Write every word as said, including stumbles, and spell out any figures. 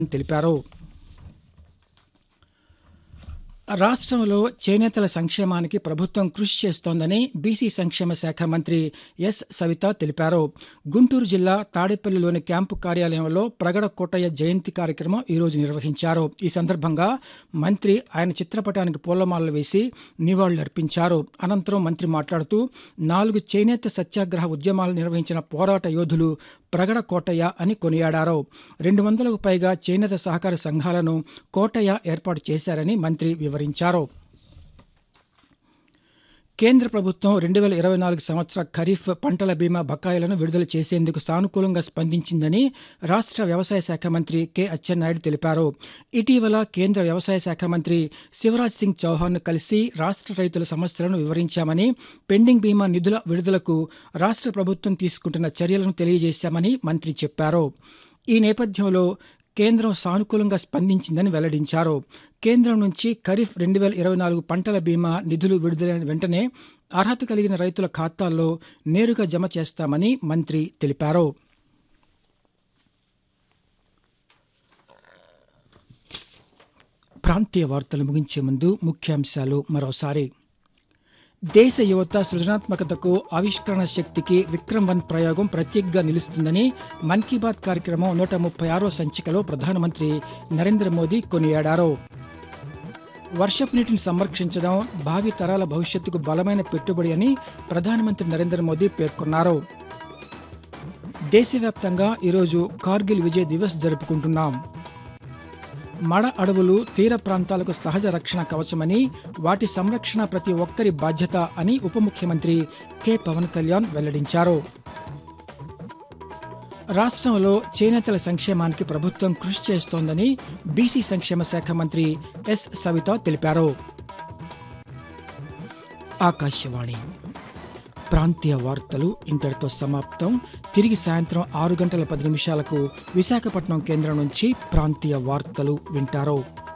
తెలిపారు. రాష్ట్రంలో చేనేతల సంక్షేమానికి ప్రభుత్వం కృషి చేస్తోందని బీసీ సంక్షేమ శాఖ మంత్రి ఎస్ సవిత తెలిపారు. గుంటూరు జిల్లా తాడేపల్లిలోని క్యాంపు కార్యాలయంలో ప్రగడ కోటయ్య జయంతి కార్యక్రమం ఈరోజు నిర్వహించారు. ఈ సందర్భంగా మంత్రి ఆయన చిత్రపటానికి పూలమాలలు వేసి నివాళులర్పించారు. అనంతరం మంత్రి మాట్లాడుతూ నాలుగు చేనేత సత్యాగ్రహ ఉద్యమాలు నిర్వహించిన పోరాట యోధులు ప్రగడ కోటయ్య అని కొనియాడారు. రెండు వందలకు పైగా చేనేత సహకార సంఘాలను కోటయ్య ఏర్పాటు చేశారని మంత్రి వివరించారు. కేంద్ర ప్రభుత్వం రెండు వేల ఇరవై నాలుగు సంవత్సర ఖరీఫ్ పంటల బీమా బకాయిలను విడుదల చేసేందుకు సానుకూలంగా స్పందించిందని రాష్ట్ర వ్యవసాయ శాఖ మంత్రి కె అచ్చెన్నాయుడు తెలిపారు. ఇటీవల కేంద్ర వ్యవసాయ శాఖ మంత్రి శివరాజ్ సింగ్ చౌహాన్ను కలిసి రాష్ట్ర రైతుల సమస్యలను వివరించామని, పెండింగ్ బీమా నిధుల విడుదలకు రాష్ట్ర ప్రభుత్వం తీసుకుంటున్న చర్యలను తెలియజేశామని మంత్రి చెప్పారు. ఈ నేపథ్యంలో కేంద్రం సానుకూలంగా స్పందించిందని వెల్లడించారు. కేంద్రం నుంచి ఖరీఫ్ రెండు వేల ఇరవై నాలుగు పంటల బీమా నిధులు విడుదలైన వెంటనే అర్హత కలిగిన రైతుల ఖాతాల్లో నేరుగా జమ చేస్తామని మంత్రి తెలిపారు. ప్రాంతీయ వార్తలు ముగించే ముందు ముఖ్యాంశాలు మరోసారి. దేశ యువత సృజనాత్మకతకు, ఆవిష్కరణ శక్తికి విక్రమ్ వన్ ప్రయోగం ప్రత్యేకంగా నిలుస్తుందని మన్ కీ బాత్ కార్యక్రమం నూట ముప్పై ఆరో సంచికలో ప్రధానమంత్రి నరేంద్ర మోదీ కొనియాడారు. వర్షపు నీటిని సంరక్షించడం భావి తరాల భవిష్యత్తుకు బలమైన పెట్టుబడి అని ప్రధానమంత్రి నరేంద్ర మోదీ పేర్కొన్నారు. దేశవ్యాప్తంగా ఈరోజు కార్గిల్ విజయ్ దివస్ జరుపుకుంటున్నాం. మడ అడవులు తీర ప్రాంతాలకు సహజ రక్షణ కవచమని, వాటి సంరక్షణ ప్రతి ఒక్కరి బాధ్యత అని ఉప ముఖ్యమంత్రి కె పవన్ కళ్యాణ్ వెల్లడించారు. రాష్ట్రంలో చేనేతల సంక్షేమానికి ప్రభుత్వం కృషి చేస్తోందని బీసీ సంక్షేమ శాఖ మంత్రి ఎస్ సవిత తెలిపారు. ఆకాశవాణి ప్రాంతీయ వార్తలు ఇంతటితో సమాప్తం. తిరిగి సాయంత్రం ఆరు గంటల పది నిమిషాలకు విశాఖపట్నం కేంద్రం నుంచి ప్రాంతీయ వార్తలు వింటారు.